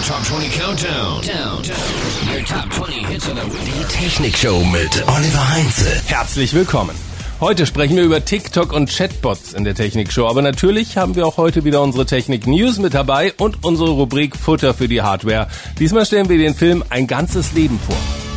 Top 20 Countdown. Your Top 20 Hits of the Week. Die Technikshow mit Oliver Heinze. Herzlich willkommen. Heute sprechen wir über TikTok und Chatbots in der Technikshow. Aber natürlich haben wir auch heute wieder unsere Technik-News mit dabei und unsere Rubrik Futter für die Hardware. Diesmal stellen wir den Film Ein ganzes Leben vor.